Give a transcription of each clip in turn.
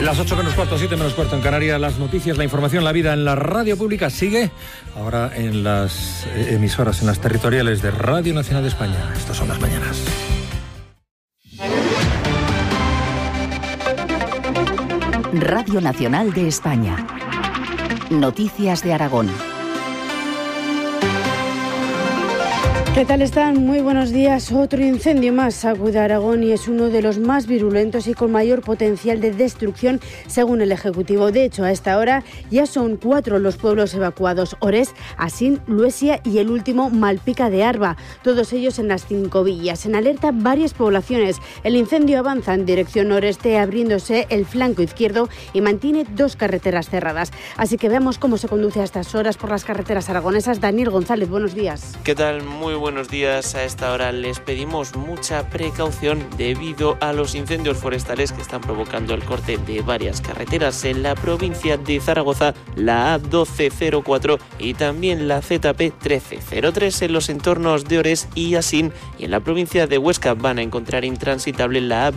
Las 8 menos cuarto, 7 menos cuarto en Canarias, las noticias, la información, la vida en la radio pública sigue ahora en las emisoras, en las territoriales de Radio Nacional de España. Estas son las mañanas. Radio Nacional de España. Noticias de Aragón. ¿Qué tal están? Muy buenos días. Otro incendio más sacude a Aragón y es uno de los más virulentos y con mayor potencial de destrucción según el Ejecutivo. De hecho, a esta hora ya son 4 los pueblos evacuados: Orés, Asín, Luesia y el último Malpica de Arba, todos ellos en las 5 villas. En alerta varias poblaciones. El incendio avanza en dirección noreste abriéndose el flanco izquierdo y mantiene 2 carreteras cerradas. Así que veamos cómo se conduce a estas horas por las carreteras aragonesas. Daniel González, buenos días. ¿Qué tal? Muy buenos días. A esta hora les pedimos mucha precaución debido a los incendios forestales que están provocando el corte de varias carreteras en la provincia de Zaragoza, la A1204 y también la ZP 1303 en los entornos de Orés y Asín, y en la provincia de Huesca van a encontrar intransitable la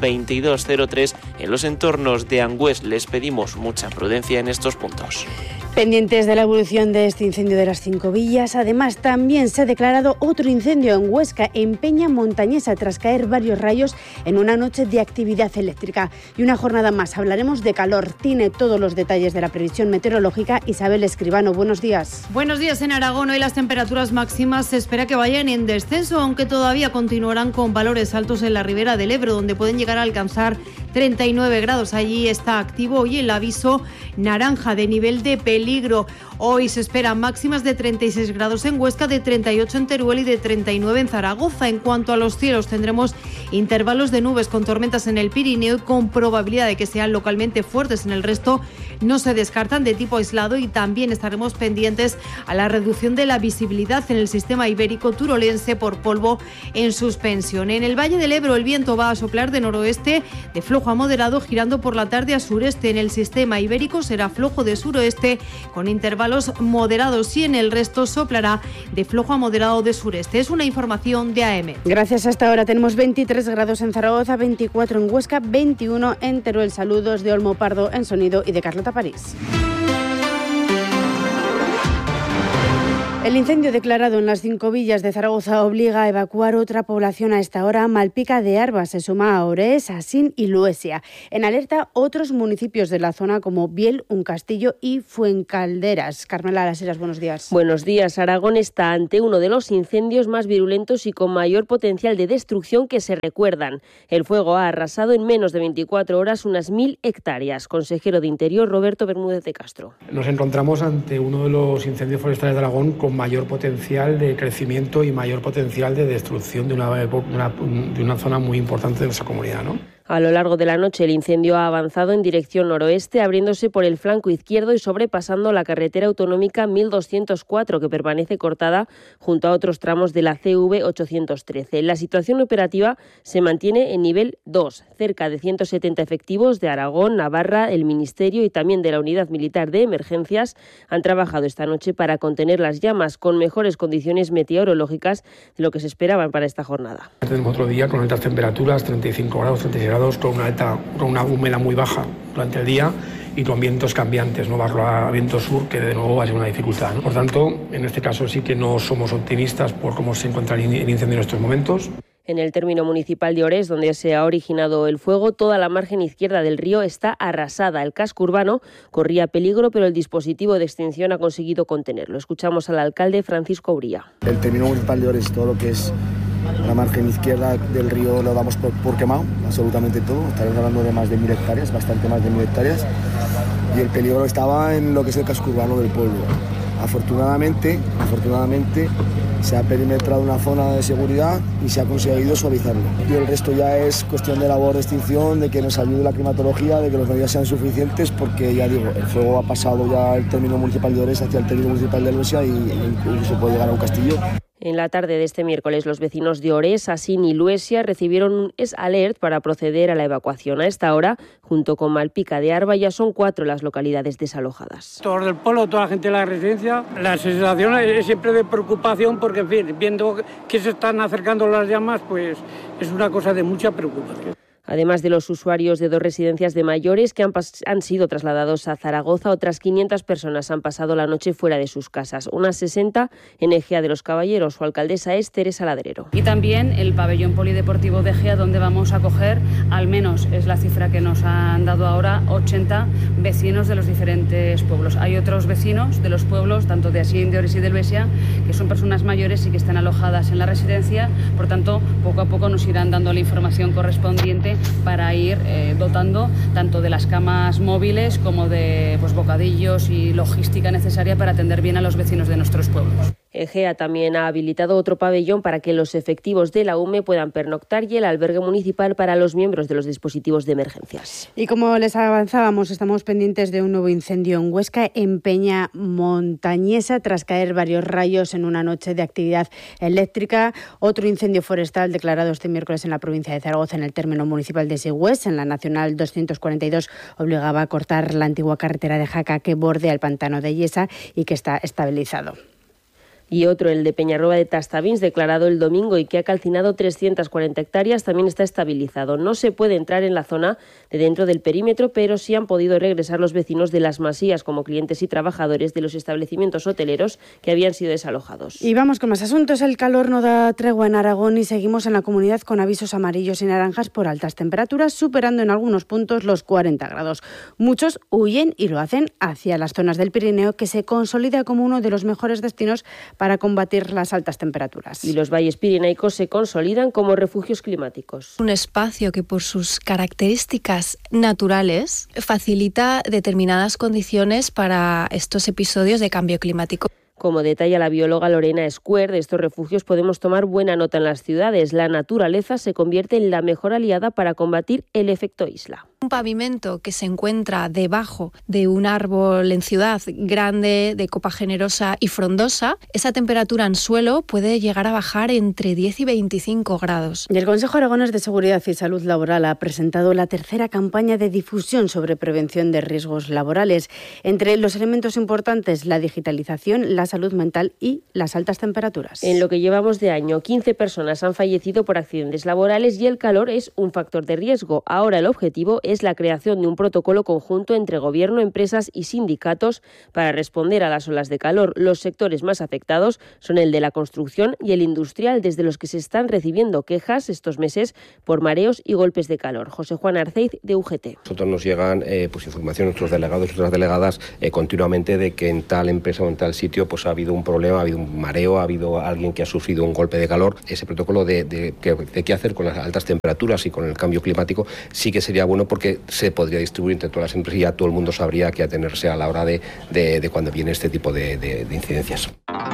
A2203 en los entornos de Angüés. Les pedimos mucha prudencia en estos puntos. Pendientes de la evolución de este incendio de las 5 villas, además también se ha declarado otro incendio en Huesca, en Peña Montañesa, tras caer varios rayos en una noche de actividad eléctrica. Y una jornada más, hablaremos de calor. Tiene todos los detalles de la previsión meteorológica Isabel Escribano. Buenos días. Buenos días. En Aragón hoy las temperaturas máximas se espera que vayan en descenso, aunque todavía continuarán con valores altos en la ribera del Ebro, donde pueden llegar a alcanzar 39 grados. Allí está activo hoy el aviso naranja de nivel de peligro. Hoy se esperan máximas de 36 grados en Huesca, de 38 en Teruel y de 39 en Zaragoza. En cuanto a los cielos, tendremos intervalos de nubes con tormentas en el Pirineo y con probabilidad de que sean localmente fuertes. En el resto no se descartan, de tipo aislado, y también estaremos pendientes a la reducción de la visibilidad en el sistema ibérico turolense por polvo en suspensión. En el Valle del Ebro el viento va a soplar de noroeste de flojo a moderado, girando por la tarde a sureste. En el sistema ibérico será flojo de suroeste con intervalos moderados, y en el resto soplará de flojo a moderado de sureste. Es una información de AM. Gracias. Hasta ahora tenemos 23 grados en Zaragoza, 24 en Huesca, 21 en Teruel. Saludos de Olmo Pardo en sonido y de Carlota París. El incendio declarado en las 5 villas de Zaragoza obliga a evacuar otra población a esta hora. Malpica de Arba se suma a Orés, Asín y Luesia. En alerta otros municipios de la zona como Biel, Uncastillo y Fuencalderas. Carmela Las Heras, buenos días. Buenos días. Aragón está ante uno de los incendios más virulentos y con mayor potencial de destrucción que se recuerdan. El fuego ha arrasado en menos de 24 horas unas 1.000 hectáreas. Consejero de Interior, Roberto Bermúdez de Castro. Nos encontramos ante uno de los incendios forestales de Aragón con mayor potencial de crecimiento y mayor potencial de destrucción de una zona muy importante de nuestra comunidad, ¿no? A lo largo de la noche el incendio ha avanzado en dirección noroeste, abriéndose por el flanco izquierdo y sobrepasando la carretera autonómica 1204, que permanece cortada junto a otros tramos de la CV 813. La situación operativa se mantiene en nivel 2. Cerca de 170 efectivos de Aragón, Navarra, el Ministerio y también de la Unidad Militar de Emergencias han trabajado esta noche para contener las llamas con mejores condiciones meteorológicas de lo que se esperaban para esta jornada. Tenemos otro día con altas temperaturas, 35 grados, 36 grados, con una humedad muy baja durante el día y con vientos cambiantes, no va a viento sur, que de nuevo va a ser una dificultad, ¿no? Por tanto, en este caso sí que no somos optimistas por cómo se encuentra el incendio en estos momentos. En el término municipal de Orés, donde se ha originado el fuego, toda la margen izquierda del río está arrasada. El casco urbano corría peligro, pero el dispositivo de extinción ha conseguido contenerlo. Escuchamos al alcalde Francisco Uría. El término municipal de Orés, todo lo que es la margen izquierda del río lo damos por quemado, absolutamente todo. Estaremos hablando de más de 1.000 hectáreas, bastante más de 1.000 hectáreas. Y el peligro estaba en lo que es el casco urbano del pueblo. Afortunadamente se ha perimetrado una zona de seguridad y se ha conseguido suavizarlo. Y el resto ya es cuestión de labor de extinción, de que nos ayude la climatología, de que los medios sean suficientes, porque ya digo, el fuego ha pasado ya el término municipal de Orés hacia el término municipal de Luesia y incluso puede llegar a Uncastillo. En la tarde de este miércoles, los vecinos de Orés, Asín y Luesia recibieron un alert para proceder a la evacuación. A esta hora, junto con Malpica de Arba, ya son 4 las localidades desalojadas. Todos del pueblo, toda la gente de la residencia, la sensación es siempre de preocupación porque, en fin, viendo que se están acercando las llamas, pues es una cosa de mucha preocupación. Además de los usuarios de 2 residencias de mayores que han sido trasladados a Zaragoza, otras 500 personas han pasado la noche fuera de sus casas, unas 60 en Ejea de los Caballeros. Su alcaldesa es Teresa Ladrero. Y también el pabellón polideportivo de Ejea, donde vamos a acoger, al menos es la cifra que nos han dado ahora, 80 vecinos de los diferentes pueblos. Hay otros vecinos de los pueblos, tanto de Asién, de Ores y del Besia, que son personas mayores y que están alojadas en la residencia. Por tanto, poco a poco nos irán dando la información correspondiente para ir dotando tanto de las camas móviles como de bocadillos y logística necesaria para atender bien a los vecinos de nuestros pueblos. Ejea también ha habilitado otro pabellón para que los efectivos de la UME puedan pernoctar y el albergue municipal para los miembros de los dispositivos de emergencias. Y como les avanzábamos, estamos pendientes de un nuevo incendio en Huesca, en Peña Montañesa, tras caer varios rayos en una noche de actividad eléctrica. Otro incendio forestal declarado este miércoles en la provincia de Zaragoza, en el término municipal de Sigüés, en la Nacional 242, obligaba a cortar la antigua carretera de Jaca que bordea el pantano de Yesa y que está estabilizado. Y otro, el de Peñarroba de Tastavins, declarado el domingo y que ha calcinado 340 hectáreas, también está estabilizado. No se puede entrar en la zona de dentro del perímetro, pero sí han podido regresar los vecinos de Las Masías como clientes y trabajadores de los establecimientos hoteleros que habían sido desalojados. Y vamos con más asuntos. El calor no da tregua en Aragón y seguimos en la comunidad con avisos amarillos y naranjas por altas temperaturas, superando en algunos puntos los 40 grados. Muchos huyen y lo hacen hacia las zonas del Pirineo, que se consolida como uno de los mejores destinos para combatir las altas temperaturas. Y los valles pirenaicos se consolidan como refugios climáticos. Un espacio que por sus características naturales facilita determinadas condiciones para estos episodios de cambio climático. Como detalla la bióloga Lorena Escuer, de estos refugios podemos tomar buena nota en las ciudades. La naturaleza se convierte en la mejor aliada para combatir el efecto isla. Un pavimento que se encuentra debajo de un árbol en ciudad grande, de copa generosa y frondosa, esa temperatura en suelo puede llegar a bajar entre 10 y 25 grados. Y el Consejo Aragonés de Seguridad y Salud Laboral ha presentado la tercera campaña de difusión sobre prevención de riesgos laborales. Entre los elementos importantes, la digitalización, la salud mental y las altas temperaturas. En lo que llevamos de año, 15 personas han fallecido por accidentes laborales y el calor es un factor de riesgo. Ahora el objetivo es la creación de un protocolo conjunto entre gobierno, empresas y sindicatos para responder a las olas de calor. Los sectores más afectados son el de la construcción y el industrial, desde los que se están recibiendo quejas estos meses por mareos y golpes de calor. José Juan Arceiz, de UGT. Nosotros nos llegan información a nuestros delegados y nuestras delegadas continuamente de que en tal empresa o en tal sitio ha habido un problema, ha habido un mareo, ha habido alguien que ha sufrido un golpe de calor. Ese protocolo de qué hacer con las altas temperaturas y con el cambio climático sí que sería bueno, porque se podría distribuir entre todas las empresas y ya todo el mundo sabría a qué atenerse a la hora de cuando viene este tipo de incidencias.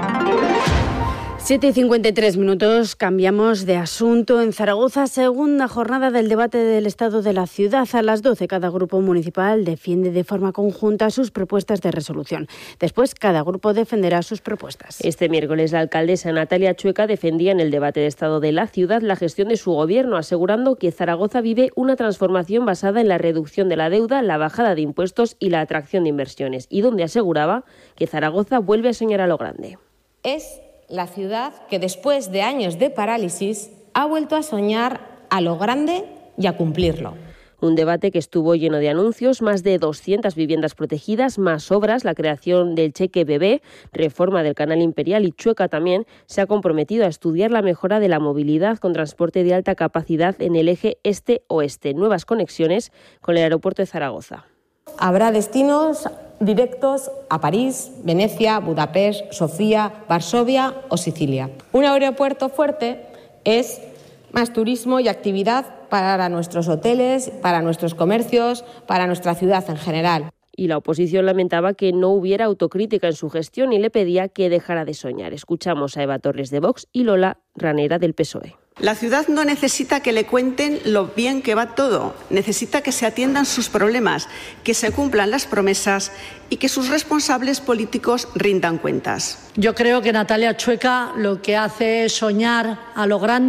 7:53, cambiamos de asunto. En Zaragoza, segunda jornada del debate del estado de la ciudad. A las 12, cada grupo municipal defiende de forma conjunta sus propuestas de resolución. Después, cada grupo defenderá sus propuestas. Este miércoles, la alcaldesa Natalia Chueca defendía en el debate de estado de la ciudad la gestión de su gobierno, asegurando que Zaragoza vive una transformación basada en la reducción de la deuda, la bajada de impuestos y la atracción de inversiones, y donde aseguraba que Zaragoza vuelve a soñar a lo grande. Es la ciudad que después de años de parálisis ha vuelto a soñar a lo grande y a cumplirlo. Un debate que estuvo lleno de anuncios, más de 200 viviendas protegidas, más obras, la creación del cheque bebé, reforma del Canal Imperial, y Chueca también se ha comprometido a estudiar la mejora de la movilidad con transporte de alta capacidad en el eje este-oeste, nuevas conexiones con el aeropuerto de Zaragoza. Habrá destinos directos a París, Venecia, Budapest, Sofía, Varsovia o Sicilia. Un aeropuerto fuerte es más turismo y actividad para nuestros hoteles, para nuestros comercios, para nuestra ciudad en general. Y la oposición lamentaba que no hubiera autocrítica en su gestión y le pedía que dejara de soñar. Escuchamos a Eva Torres de Vox y Lola Ranera del PSOE. La ciudad no necesita que le cuenten lo bien que va todo, necesita que se atiendan sus problemas, que se cumplan las promesas y que sus responsables políticos rindan cuentas. Yo creo que Natalia Chueca lo que hace es soñar a lo grande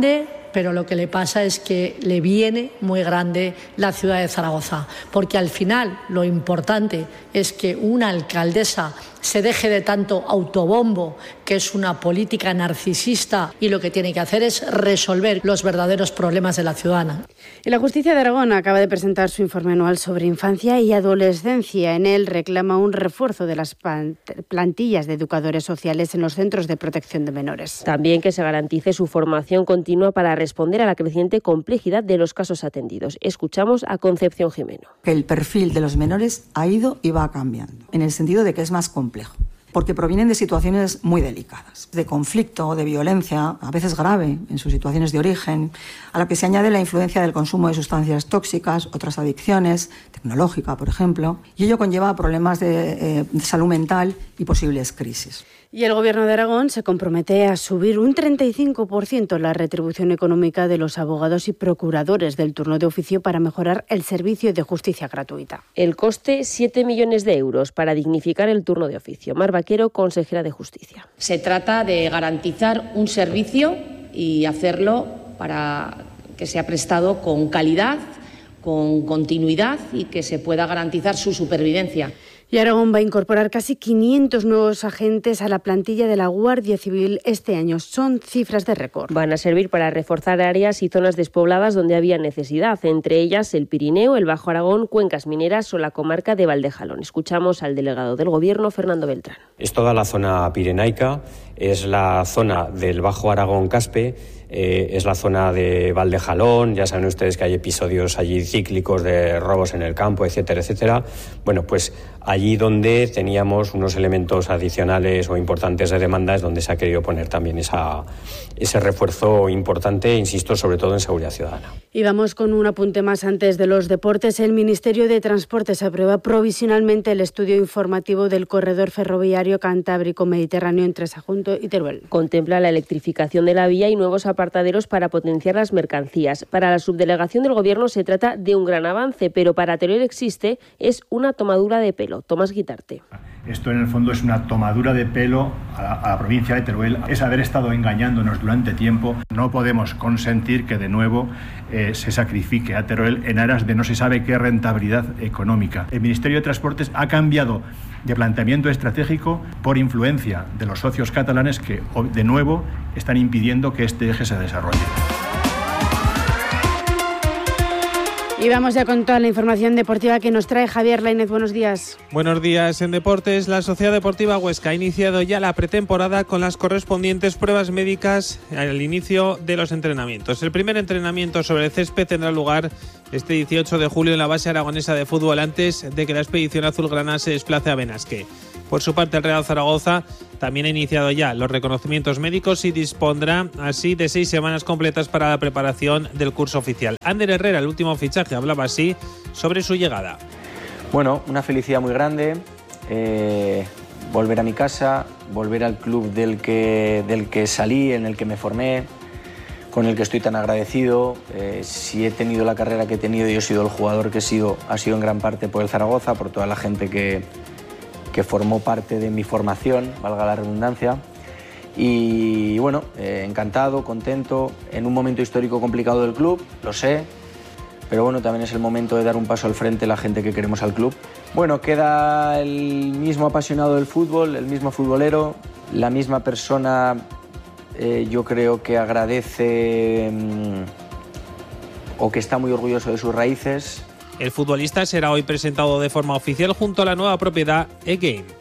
pero lo que le pasa es que le viene muy grande la ciudad de Zaragoza, porque al final lo importante es que una alcaldesa se deje de tanto autobombo, que es una política narcisista, y lo que tiene que hacer es resolver los verdaderos problemas de la ciudadana. Y la Justicia de Aragón acaba de presentar su informe anual sobre infancia y adolescencia. En él reclama un refuerzo de las plantillas de educadores sociales en los centros de protección de menores. También que se garantice su formación continua para responder a la creciente complejidad de los casos atendidos. Escuchamos a Concepción Jimeno. Que el perfil de los menores ha ido y va cambiando, en el sentido de que es más complejo, porque provienen de situaciones muy delicadas, de conflicto, de violencia, a veces grave en sus situaciones de origen, a la que se añade la influencia del consumo de sustancias tóxicas, otras adicciones, tecnológica, por ejemplo, y ello conlleva problemas de salud mental y posibles crisis. Y el Gobierno de Aragón se compromete a subir un 35% la retribución económica de los abogados y procuradores del turno de oficio para mejorar el servicio de justicia gratuita. El coste, 7 millones de euros para dignificar el turno de oficio. Mar Vaquero, consejera de Justicia. Se trata de garantizar un servicio y hacerlo para que sea prestado con calidad, con continuidad y que se pueda garantizar su supervivencia. Y Aragón va a incorporar casi 500 nuevos agentes a la plantilla de la Guardia Civil este año. Son cifras de récord. Van a servir para reforzar áreas y zonas despobladas donde había necesidad, entre ellas el Pirineo, el Bajo Aragón, cuencas mineras o la comarca de Valdejalón. Escuchamos al delegado del Gobierno, Fernando Beltrán. Es toda la zona pirenaica, es la zona del Bajo Aragón Caspe, es la zona de Valdejalón. Ya saben ustedes que hay episodios allí cíclicos de robos en el campo, etcétera, etcétera. Bueno, pues allí donde teníamos unos elementos adicionales o importantes de demanda es donde se ha querido poner también ese refuerzo importante, insisto, sobre todo en seguridad ciudadana. Y vamos con un apunte más antes de los deportes. El Ministerio de Transportes aprueba provisionalmente el estudio informativo del corredor ferroviario Cantábrico-Mediterráneo entre Sagunto y Teruel. Contempla la electrificación de la vía y nuevos apartaderos para potenciar las mercancías. Para la subdelegación del Gobierno se trata de un gran avance, pero para Teruel existe es una tomadura de pelo. Tomás Guitarte. Esto en el fondo es una tomadura de pelo a la provincia de Teruel, es haber estado engañándonos durante tiempo. No podemos consentir que de nuevo se sacrifique a Teruel en aras de no se sabe qué rentabilidad económica. El Ministerio de Transportes ha cambiado de planteamiento estratégico por influencia de los socios catalanes que de nuevo están impidiendo que este eje se desarrolle. Y vamos ya con toda la información deportiva que nos trae Javier Lainez. Buenos días. Buenos días. En deportes, la Sociedad Deportiva Huesca ha iniciado ya la pretemporada con las correspondientes pruebas médicas al inicio de los entrenamientos. El primer entrenamiento sobre el césped tendrá lugar este 18 de julio en la base aragonesa de fútbol antes de que la expedición azulgrana se desplace a Benasque. Por su parte, el Real Zaragoza también ha iniciado ya los reconocimientos médicos y dispondrá así de 6 semanas completas para la preparación del curso oficial. Ander Herrera, el último fichaje, hablaba así sobre su llegada. Bueno, una felicidad muy grande, volver a mi casa, volver al club del que salí, en el que me formé, con el que estoy tan agradecido. Si he tenido la carrera que he tenido y he sido el jugador que he sido, ha sido en gran parte por el Zaragoza, por toda la gente que formó parte de mi formación, valga la redundancia. Y bueno, encantado, contento, en un momento histórico complicado del club, lo sé, pero bueno, también es el momento de dar un paso al frente la gente que queremos al club. Bueno, queda el mismo apasionado del fútbol, el mismo futbolero, la misma persona, yo creo que agradece o que está muy orgulloso de sus raíces. El futbolista será hoy presentado de forma oficial junto a la nueva propiedad E-Game.